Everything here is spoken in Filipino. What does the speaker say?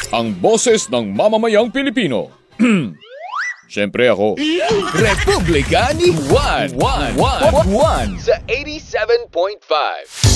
ang boses ng mamamayang Pilipino. Siyempre ako. Republika ni Juan. Sa 87.5.